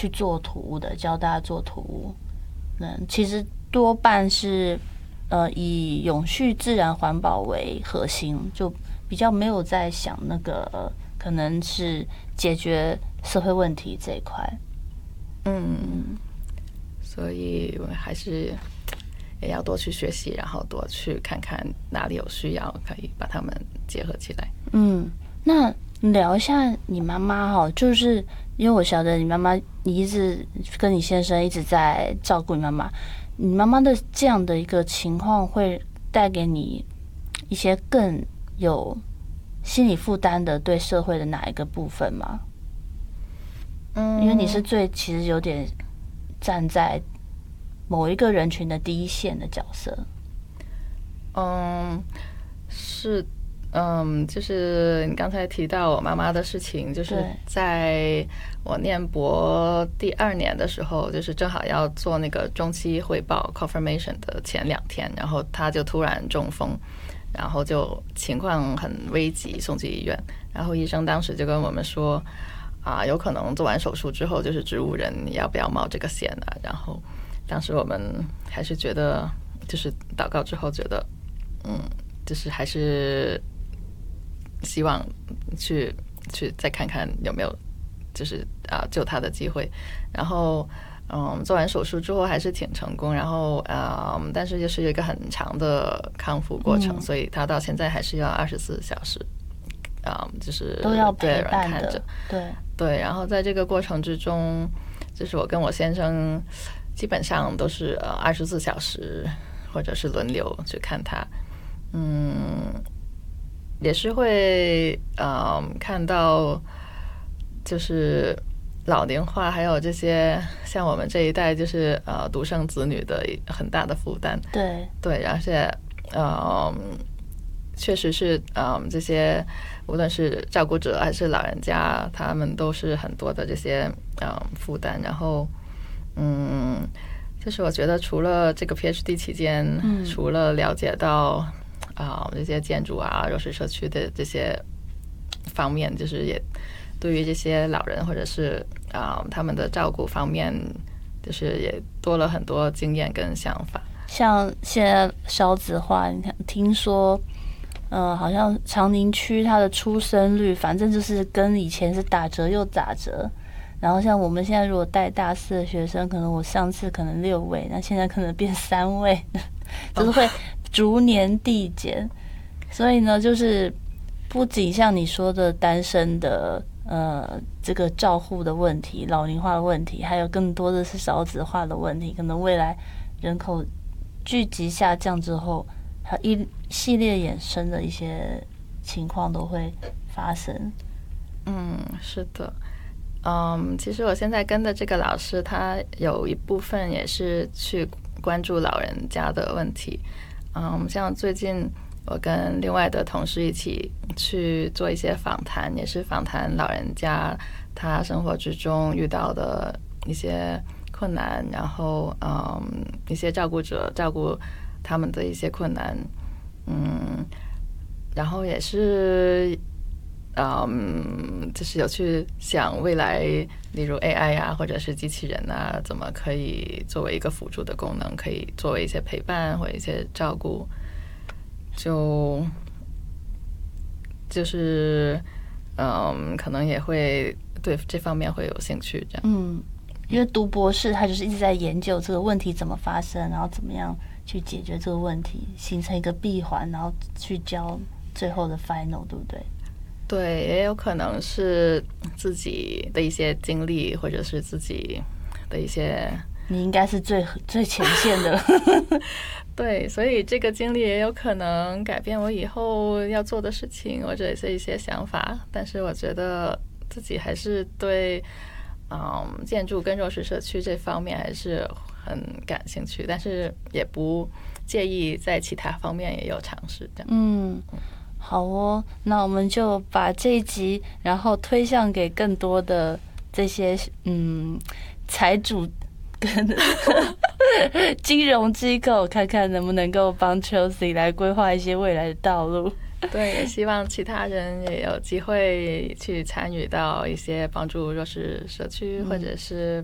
去做图屋的，教大家做图屋。其实多半是以永续自然环保为核心，就比较没有在想那个可能是解决社会问题这一块。 所以我还是也要多去学习，然后多去看看哪里有需要，可以把它们结合起来。 那聊一下你妈妈哈，就是因为我晓得你妈妈，你一直跟你先生一直在照顾你妈妈，你妈妈的这样的一个情况会带给你一些更有心理负担的对社会的哪一个部分吗？因为你是其实有点站在某一个人群的第一线的角色。 是。就是你刚才提到我妈妈的事情，就是在我念博第2年的时候，就是正好要做那个中期汇报 confirmation 的前2天，然后她就突然中风，然后就情况很危急，送去医院。然后医生当时就跟我们说，有可能做完手术之后就是植物人，你要不要冒这个险啊？然后当时我们还是觉得，就是祷告之后觉得，就是还是希望去再看看有没有就是救他的机会。然后做完手术之后还是挺成功，然后但是就是有一个很长的康复过程，所以他到现在还是要24小时就是都要陪伴的。 看着。对，然后在这个过程之中，就是我跟我先生基本上都是24小时或者是轮流去看他。也是会看到就是老龄化，还有这些像我们这一代就是独生子女的很大的负担。对，而且确实是这些无论是照顾者还是老人家，他们都是很多的这些负担。然后就是我觉得除了这个 PhD 期间，除了了解到这些建筑弱势社区的这些方面，就是也对于这些老人或者是他们的照顾方面，就是也多了很多经验跟想法。 像现在少子化，你看听说好像长宁区它的出生率反正就是跟以前是打折又打折。然后像我们现在如果带大4的学生，可能我上次可能6位，那现在可能变3位，就是会逐年递减。所以呢，就是不仅像你说的单身的这个照护的问题、老龄化的问题，还有更多的是少子化的问题。可能未来人口聚集下降之后，还有一系列衍生的一些情况都会发生。 是的。其实我现在跟的这个老师，他有一部分也是去关注老人家的问题。像最近我跟另外的同事一起去做一些访谈，也是访谈老人家他生活之中遇到的一些困难，然后一些照顾者照顾他们的一些困难。然后也是就是有去想未来，例如 AI 或者是机器人怎么可以作为一个辅助的功能，可以作为一些陪伴或一些照顾，就是可能也会对这方面会有兴趣这样。 因为读博士他就是一直在研究这个问题怎么发生，然后怎么样去解决这个问题，形成一个闭环，然后去教最后的 final， 对不对？ 对，也有可能是自己的一些经历，或者是自己的一些。 你应该是最前线的。 对，所以这个经历也有可能改变我以后要做的事情，或者是一些想法。但是我觉得自己还是对建筑跟弱势社区这方面还是很感兴趣，但是也不介意在其他方面也有尝试这样。 好哦，那我们就把这一集然后推向给更多的这些财主跟金融机构，看看能不能够帮 Chelsea 来规划一些未来的道路。 对，也希望其他人也有机会去参与到一些帮助弱势社区或者是